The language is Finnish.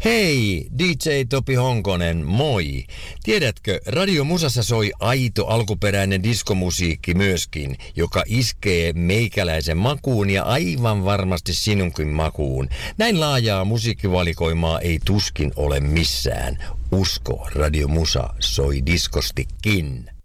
Hei, DJ Topi Honkonen, moi! Tiedätkö, Radio Musassa soi aito alkuperäinen diskomusiikki myöskin, joka iskee meikäläisen makuun ja aivan varmasti sinunkin makuun. Näin laajaa musiikkivalikoimaa ei tuskin ole missään. Usko, Radio Musa soi diskostikin.